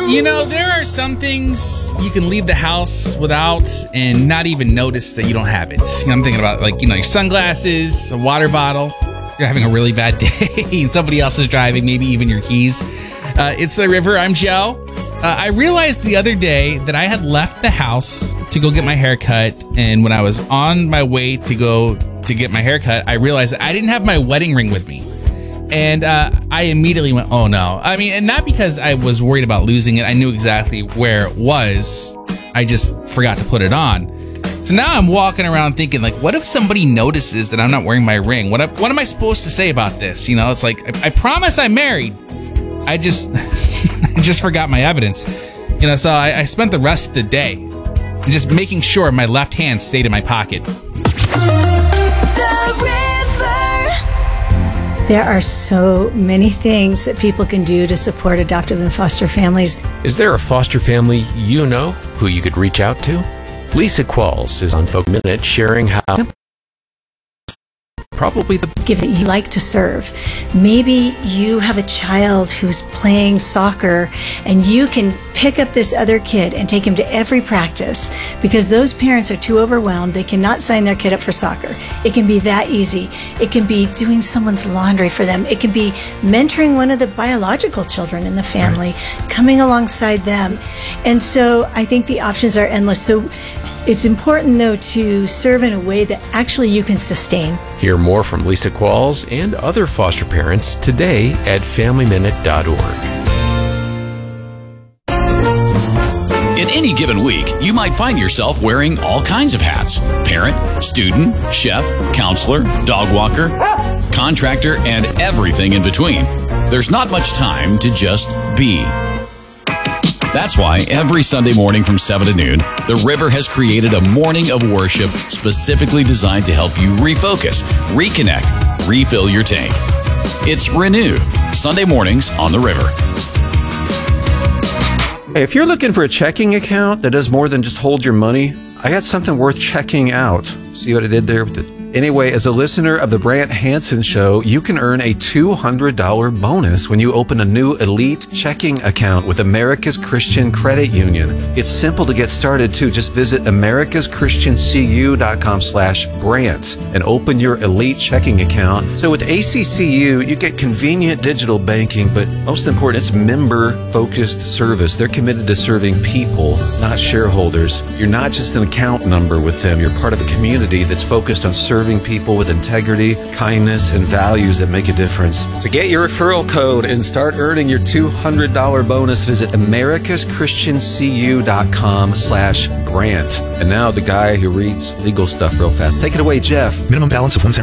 There are some things you can leave the house without and not even notice that you don't have it. I'm thinking about your sunglasses, a water bottle. You're having a really bad day and somebody else is driving, maybe even your keys. It's The River. I'm Joe. I realized the other day that I had left the house to go get my hair cut, and when I was on my way to go to get my hair cut, I realized that I didn't have my wedding ring with me. And I immediately went, oh no. And not because I was worried about losing it. I knew exactly where it was. I just forgot to put it on. So now I'm walking around thinking, what if somebody notices that I'm not wearing my ring? What am I supposed to say about this? It's I promise I'm married. I just forgot my evidence. So I spent the rest of the day just making sure my left hand stayed in my pocket. There are so many things that people can do to support adoptive and foster families. Is there a foster family you know who you could reach out to? Lisa Qualls is on Folk Minute sharing how probably the give that you like to serve. Maybe you have a child who's playing soccer and you can pick up this other kid and take him to every practice because those parents are too overwhelmed. They cannot sign their kid up for soccer. It can be that easy. It can be doing someone's laundry for them. It can be mentoring one of the biological children in the family, coming alongside them. And so I think the options are endless. So it's important, though, to serve in a way that actually you can sustain. Hear more from Lisa Qualls and other foster parents today at FamilyMinute.org. In any given week, you might find yourself wearing all kinds of hats. Parent, student, chef, counselor, dog walker, contractor, and everything in between. There's not much time to just be. That's why every Sunday morning from 7 to noon, The River has created a morning of worship specifically designed to help you refocus, reconnect, refill your tank. It's Renew, Sunday mornings on The River. Hey, if you're looking for a checking account that does more than just hold your money, I got something worth checking out. See what I did there with it? Anyway, as a listener of the Brant Hansen Show, you can earn a $200 bonus when you open a new Elite checking account with America's Christian Credit Union. It's simple to get started, too. Just visit americaschristiancu.com/Brant and open your Elite checking account. So with ACCU, you get convenient digital banking, but most important, it's member-focused service. They're committed to serving people, not shareholders. You're not just an account number with them. You're part of a community that's focused on serving people with integrity, kindness, and values that make a difference. To get your referral code and start earning your $200 bonus, visit americaschristiancu.com/Brant. And now the guy who reads legal stuff real fast. Take it away, Jeff. Minimum balance of $1